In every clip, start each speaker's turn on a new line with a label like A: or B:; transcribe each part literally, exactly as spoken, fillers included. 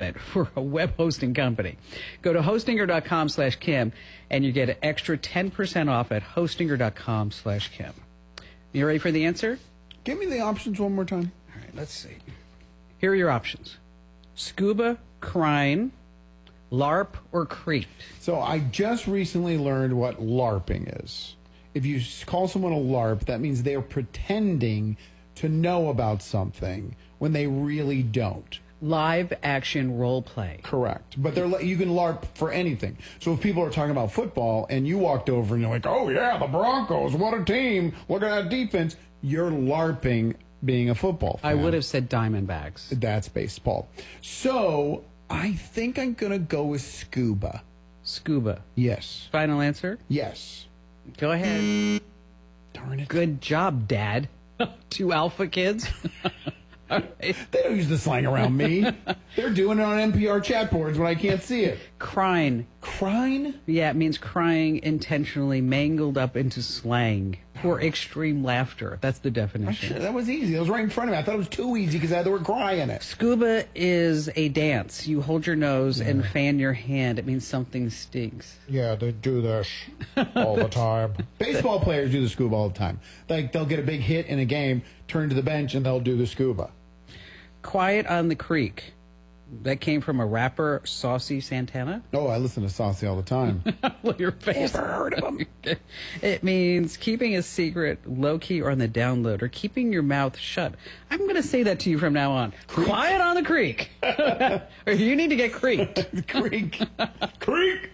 A: it for a web hosting company. Go to hostinger.com slash Kim, and you get an extra ten percent off at hostinger.com slash Kim. You ready for the answer?
B: Give me the options one more time.
A: All right, let's see. Here are your options. Scuba, Crine, LARP, or Creeked.
B: So I just recently learned what LARPing is. If you call someone a LARP, that means they're pretending to know about something when they really don't.
A: Live action role play.
B: Correct. But they're you can LARP for anything. So if people are talking about football and you walked over and you're like, oh yeah, the Broncos, what a team, look at that defense, you're LARPing being a football fan.
A: I would have said Diamondbacks.
B: That's baseball. So I think I'm going to go with scuba.
A: Scuba.
B: Yes.
A: Final answer?
B: Yes.
A: Go ahead.
B: Darn it.
A: Good job, Dad. Two alpha kids. All right.
B: They don't use the slang around me. They're doing it on N P R chat boards when I can't see it.
A: Crine.
B: Crine?
A: Yeah, it means crying intentionally mangled up into slang for extreme laughter. That's the definition.
B: Sure, that was easy. That was right in front of me. I thought it was too easy because I had the word cry in it.
A: Scuba is a dance. You hold your nose yeah. and fan your hand. It means something stinks.
B: Yeah, they do this all the time. Baseball players do the scuba all the time. Like, they'll get a big hit in a game, turn to the bench, and they'll do the scuba.
A: Quiet on the Creek. That came from a rapper, Saucy Santana.
B: Oh, I listen to Saucy all the time.
A: Well, your face.
B: Never heard of him.
A: It means keeping a secret low-key or on the download, or keeping your mouth shut. I'm going to say that to you from now on. Creek. Quiet on the Creek. Or you need to get creeked.
B: Creek. Creek.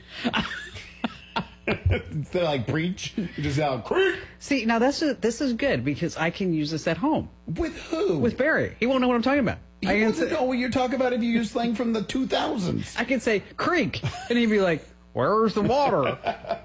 B: Instead of like preach, you just out creek.
A: See, now this is, this is good because I can use this at home.
B: With who?
A: With Barry. He won't know what I'm talking about.
B: He
A: I
B: doesn't know what you're talking about if you use slang from the two thousands.
A: I can say creek, and he'd be like, where's the water?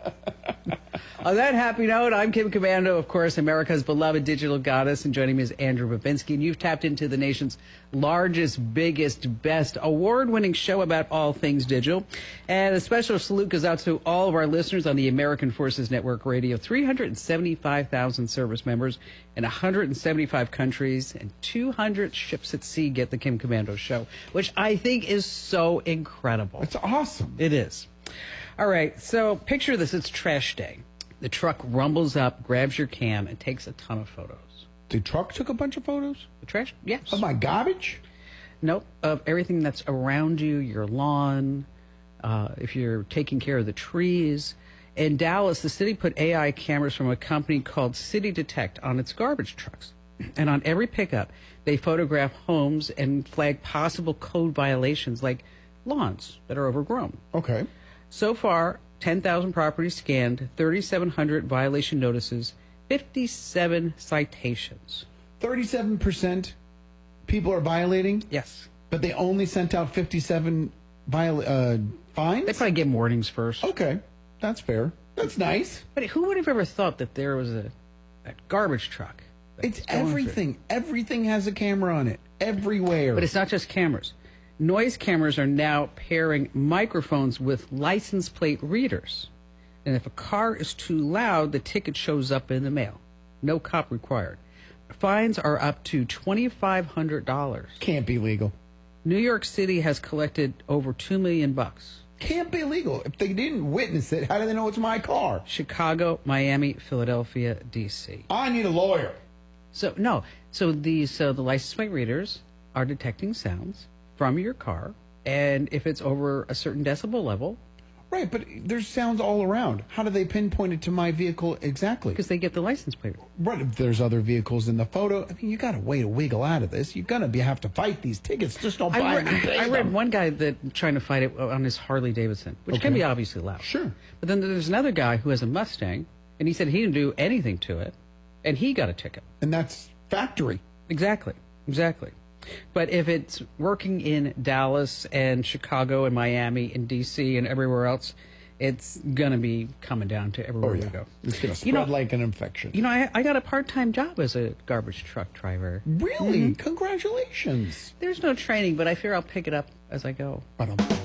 A: On that happy note, I'm Kim Komando, of course, America's beloved digital goddess, and joining me is Andrew Babinski, and you've tapped into the nation's largest, biggest, best, award-winning show about all things digital. And a special salute goes out to all of our listeners on the American Forces Network Radio, three hundred seventy-five thousand service members in one hundred seventy-five countries, and two hundred ships at sea get the Kim Komando show, which I think is so incredible.
B: It's awesome.
A: It is. All right, so picture this. It's trash day. The truck rumbles up, grabs your cam, and takes a ton of photos.
B: The truck took a bunch of photos?
A: The trash? Yes.
B: Of my garbage?
A: Nope. Of everything that's around you, your lawn, uh, if you're taking care of the trees. In Dallas, the city put A I cameras from a company called City Detect on its garbage trucks. And on every pickup, they photograph homes and flag possible code violations like lawns that are overgrown.
B: Okay.
A: So far, ten thousand properties scanned, thirty-seven hundred violation notices, fifty-seven citations.
B: thirty-seven percent people are violating?
A: Yes.
B: But they only sent out fifty-seven viola- uh, fines?
A: They probably get warnings first.
B: Okay. That's fair. That's nice.
A: But who would have ever thought that there was a, a garbage truck?
B: It's everything. Through. Everything has a camera on it. Everywhere.
A: But it's not just cameras. Noise cameras are now pairing microphones with license plate readers. And if a car is too loud, the ticket shows up in the mail. No cop required. Fines are up to twenty-five hundred dollars.
B: Can't be legal.
A: New York City has collected over two million bucks.
B: Can't be legal. If they didn't witness it, how do they know it's my car?
A: Chicago, Miami, Philadelphia, D C.
B: I need a lawyer.
A: So, no. So these, so the license plate readers are detecting sounds from your car, and if it's over a certain decibel level.
B: Right, but there's sounds all around. How do they pinpoint it to my vehicle exactly?
A: Because they get the license plate.
B: Right, if there's other vehicles in the photo, I mean, you got a way to wiggle out of this. You're going to be have to fight these tickets. Just don't buy
A: I
B: them.
A: read, I read one guy that trying to fight it on his Harley Davidson, which
B: okay.
A: can be obviously loud.
B: Sure.
A: But then there's another guy who has a Mustang, and he said he didn't do anything to it, and he got a ticket.
B: And that's factory.
A: Exactly, exactly. But if it's working in Dallas and Chicago and Miami and D C and everywhere else, it's going to be coming down to everywhere
B: oh, yeah.
A: you go.
B: It's going to spread
A: you know,
B: like an infection.
A: You know, I, I got a part-time job as a garbage truck driver.
B: Really?
A: Mm-hmm.
B: Congratulations.
A: There's no training, but I fear I'll pick it up as I go.
B: I don't know.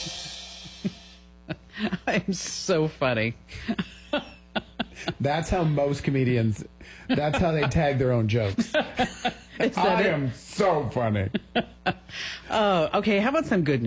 A: I'm so funny.
B: That's how most comedians, that's how they tag their own jokes. I
A: it?
B: am so funny.
A: Oh, okay. How about some good news?